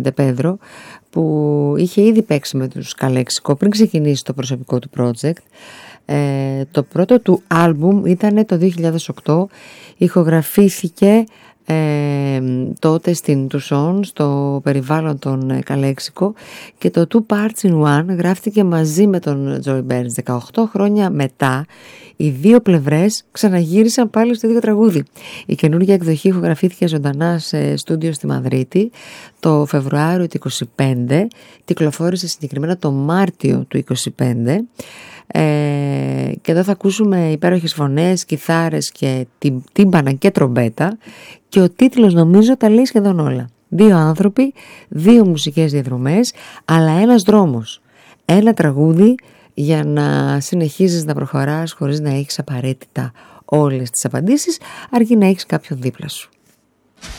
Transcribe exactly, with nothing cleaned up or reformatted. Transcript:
Ντεπέδρο, που είχε ήδη παίξει με τους Καλέξικο πριν ξεκινήσει το προσωπικό του project. Ε, το πρώτο του άλμπουμ ήταν το δύο χιλιάδες οκτώ, ηχογραφήθηκε ε, τότε στην Tucson, στο περιβάλλον των Καλέξικο, και το Two Parts in One γράφτηκε μαζί με τον Joey Burns. δεκαοκτώ χρόνια μετά οι δύο πλευρές ξαναγύρισαν πάλι στο ίδιο τραγούδι. Η καινούργια εκδοχή ηχογραφήθηκε ζωντανά σε στούντιο στη Μαδρίτη το Φεβρουάριο του είκοσι πέντε, κυκλοφόρησε συγκεκριμένα το Μάρτιο του είκοσι πέντε. Ε, και εδώ θα ακούσουμε υπέροχες φωνές, κιθάρες και τύμπανα και τρομπέτα, και ο τίτλος νομίζω τα λέει σχεδόν όλα. Δύο άνθρωποι, δύο μουσικές διαδρομές, αλλά ένας δρόμος, ένα τραγούδι για να συνεχίζεις να προχωράς χωρίς να έχεις απαραίτητα όλες τις απαντήσεις, αρκεί να έχεις κάποιον δίπλα σου.